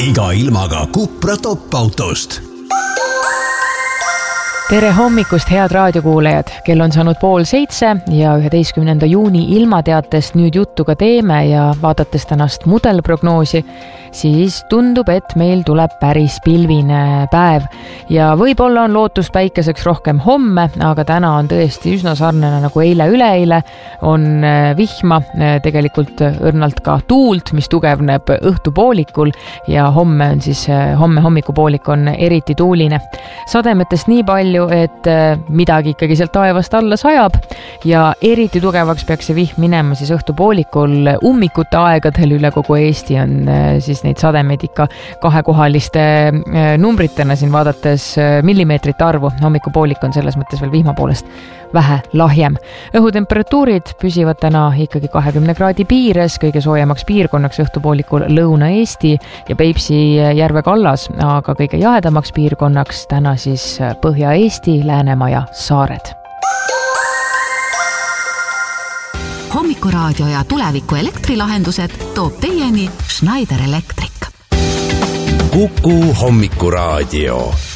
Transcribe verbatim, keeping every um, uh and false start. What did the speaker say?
iga ilmaga Cupra top-autost. Tere hommikust, head raadiokuulajad! Kell on saanud pool seitse ja üheteistkümnenda juuni ilmateatest nüüd juttu ka teeme ja vaadates tänast mudelprognoosi, siis tundub, et meil tuleb päris pilvine päev ja võib-olla on lootust päikeseks rohkem homme, aga täna on tõesti üsna sarnane nagu eile üleeile, on vihma, tegelikult õrnalt ka tuult, mis tugevneb õhtupoolikul ja homme on siis, homme hommikupoolik on eriti tuuline. Sademetest nii palju, et midagi ikkagi sealt taevast alla sajab ja eriti tugevaks peaks see vihm minema siis õhtupoolikul ummikute aegadel üle kogu Eesti on siis neid sademeid ikka kahekohaliste numbritena siin vaadates millimeetrite arvu. Hommikupoolik on selles mõttes veel vihma poolest vähe lahjem. Õhutemperatuurid püsivad täna ikkagi kahekümne kraadi piires, kõige soojemaks piirkonnaks õhtupoolikul Lõuna-Eesti ja Peipsi järve kallas, aga kõige jahedamaks piirkonnaks täna siis Põhja-Eesti, Läänemaa ja Saared. Hommikuraadio ja tuleviku elektrilahendused toob teieni Schneider Electric. Kuku Hommikuraadio.